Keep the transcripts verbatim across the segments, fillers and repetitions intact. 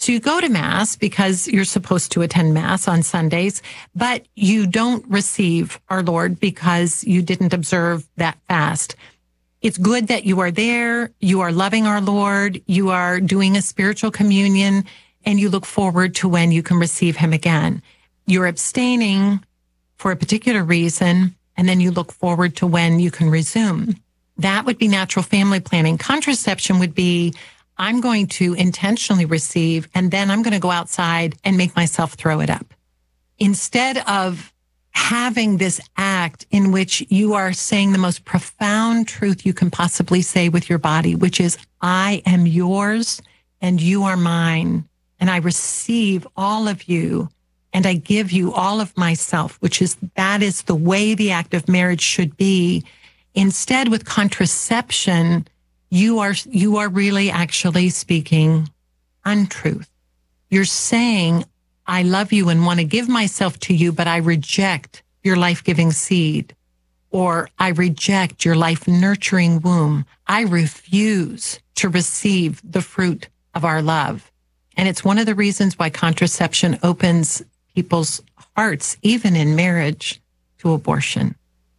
So you go to Mass because you're supposed to attend Mass on Sundays, but you don't receive our Lord because you didn't observe that fast. It's good that you are there, you are loving our Lord, you are doing a spiritual communion, and you look forward to when you can receive him again. You're abstaining for a particular reason, and then you look forward to when you can resume. That would be natural family planning. Contraception would be, I'm going to intentionally receive, and then I'm going to go outside and make myself throw it up. Instead of having this act in which you are saying the most profound truth you can possibly say with your body, which is, I am yours and you are mine, and I receive all of you, and I give you all of myself, which is, that is the way the act of marriage should be. Instead, with contraception, you are, you are really actually speaking untruth. You're saying, I love you and want to give myself to you, but I reject your life-giving seed, or I reject your life-nurturing womb. I refuse to receive the fruit of our love. And it's one of the reasons why contraception opens people's hearts, even in marriage, to abortion.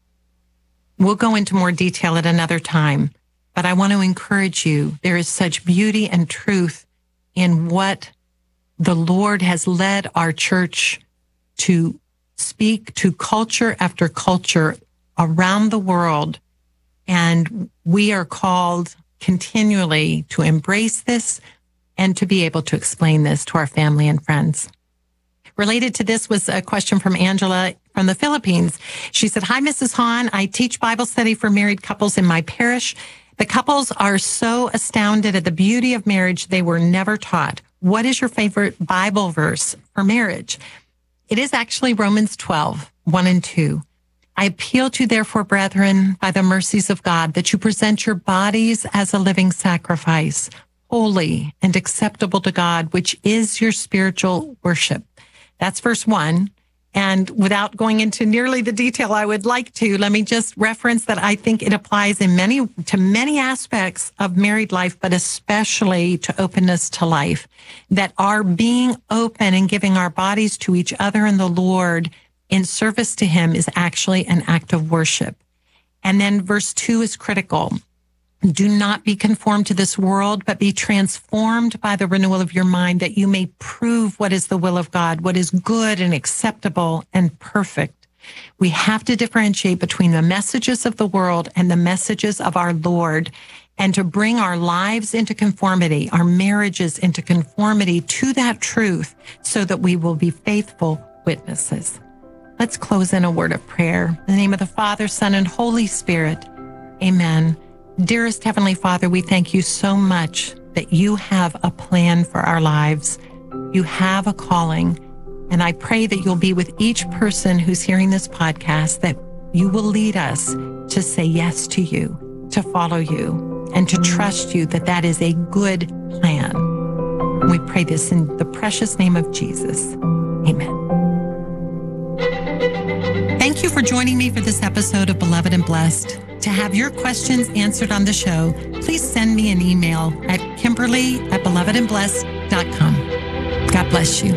We'll go into more detail at another time, but I want to encourage you. There is such beauty and truth in what the Lord has led our church to speak to culture after culture around the world. And we are called continually to embrace this and to be able to explain this to our family and friends. Related to this was a question from Angela from the Philippines. She said, hi, Missus Hahn. I teach Bible study for married couples in my parish. The couples are so astounded at the beauty of marriage they were never taught. What is your favorite Bible verse for marriage? It is actually Romans twelve, one and two. I appeal to you, therefore, brethren, by the mercies of God, that you present your bodies as a living sacrifice, holy and acceptable to God, which is your spiritual worship. That's verse one. And without going into nearly the detail I would like to, let me just reference that I think it applies in many to many aspects of married life, but especially to openness to life. That our being open and giving our bodies to each other and the Lord in service to him is actually an act of worship. And then verse two is critical. Do not be conformed to this world, but be transformed by the renewal of your mind, that you may prove what is the will of God, what is good and acceptable and perfect. We have to differentiate between the messages of the world and the messages of our Lord, and to bring our lives into conformity, our marriages into conformity to that truth, so that we will be faithful witnesses. Let's close in a word of prayer. In the name of the Father, Son, and Holy Spirit. Amen. Dearest Heavenly Father, we thank you so much that you have a plan for our lives. You have a calling. And I pray that you'll be with each person who's hearing this podcast, that you will lead us to say yes to you, to follow you, and to trust you that that is a good plan. We pray this in the precious name of Jesus. Amen. Thank you for joining me for this episode of Beloved and Blessed. To have your questions answered on the show, please send me an email at Kimberly at beloved and blessed dot com. God bless you.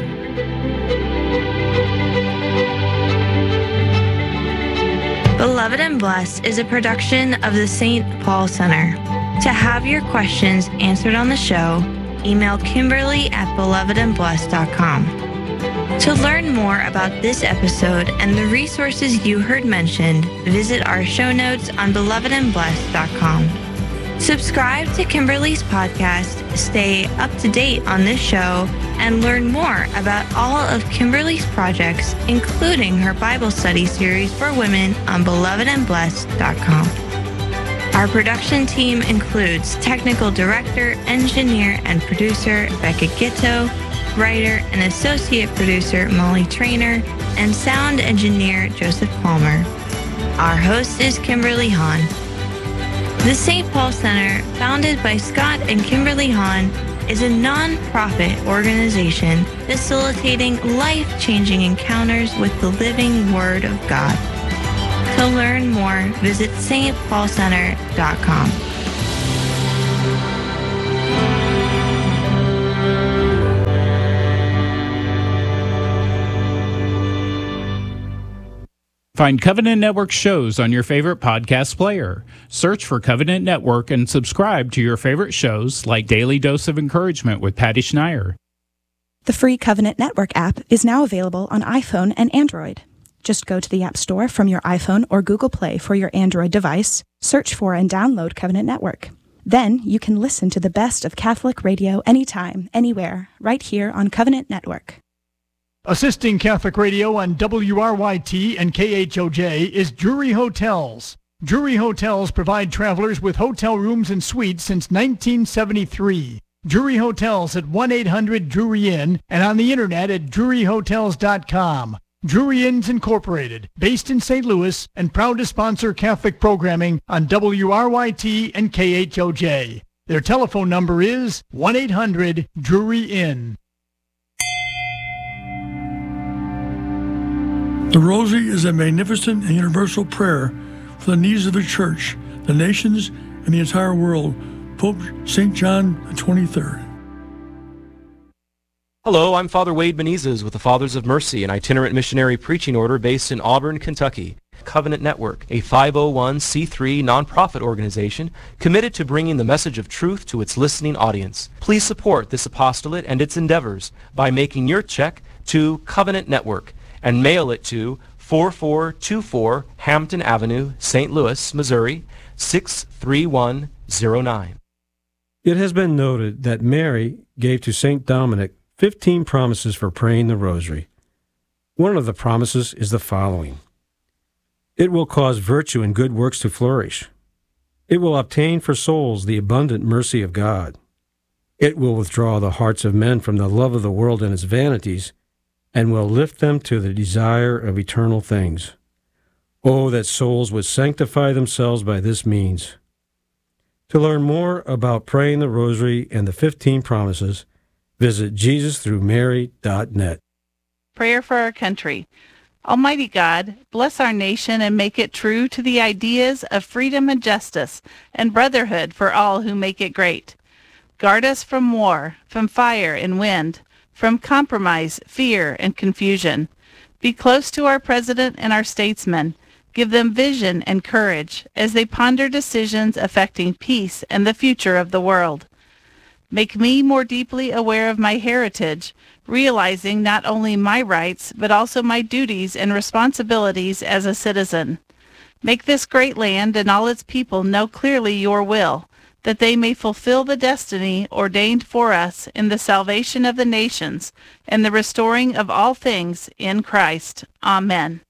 Beloved and Blessed is a production of the Saint Paul Center. To have your questions answered on the show, email Kimberly at beloved and blessed dot com. To learn more about this episode and the resources you heard mentioned, visit our show notes on beloved and blessed dot com. Subscribe to Kimberly's podcast, stay up to date on this show, and learn more about all of Kimberly's projects, including her Bible study series for women on beloved and blessed dot com. Our production team includes technical director, engineer, and producer Becca Gitto, writer and associate producer Molly Trainer, and sound engineer Joseph Palmer. Our host is Kimberly Hahn. The Saint Paul Center, founded by Scott and Kimberly Hahn, is a non-profit organization facilitating life-changing encounters with the living Word of God. To learn more, visit S T Paul Center dot com. Find Covenant Network shows on your favorite podcast player. Search for Covenant Network and subscribe to your favorite shows like Daily Dose of Encouragement with Patty Schneier. The free Covenant Network app is now available on iPhone and Android. Just go to the App Store from your iPhone or Google Play for your Android device, search for and download Covenant Network. Then you can listen to the best of Catholic radio anytime, anywhere, right here on Covenant Network. Assisting Catholic Radio on W R Y T and K H O J is Drury Hotels. Drury Hotels provide travelers with hotel rooms and suites since nineteen seventy-three. Drury Hotels at one eight hundred Drury Inn and on the internet at drury hotels dot com. Drury Inns Incorporated, based in Saint Louis and proud to sponsor Catholic programming on W R Y T and K H O J. Their telephone number is one eight hundred Drury Inn. The Rosary is a magnificent and universal prayer for the needs of the Church, the nations, and the entire world. Pope Saint John the twenty-third. Hello, I'm Father Wade Benitez with the Fathers of Mercy, an itinerant missionary preaching order based in Auburn, Kentucky. Covenant Network, a five oh one c three nonprofit organization committed to bringing the message of truth to its listening audience. Please support this apostolate and its endeavors by making your check to Covenant Network and mail it to four four two four Hampton Avenue, Saint Louis, Missouri, six three one zero nine. It has been noted that Mary gave to Saint Dominic fifteen promises for praying the Rosary. One of the promises is the following. It will cause virtue and good works to flourish. It will obtain for souls the abundant mercy of God. It will withdraw the hearts of men from the love of the world and its vanities, and will lift them to the desire of eternal things. Oh, that souls would sanctify themselves by this means. To learn more about praying the Rosary and the fifteen promises, visit jesus through mary dot net. Prayer for our country. Almighty God, bless our nation and make it true to the ideas of freedom and justice and brotherhood for all who make it great. Guard us from war, from fire and wind, from compromise, fear, and confusion. Be close to our president and our statesmen. Give them vision and courage as they ponder decisions affecting peace and the future of the world. Make me more deeply aware of my heritage, realizing not only my rights, but also my duties and responsibilities as a citizen. Make this great land and all its people know clearly your will, that they may fulfill the destiny ordained for us in the salvation of the nations and the restoring of all things in Christ. Amen.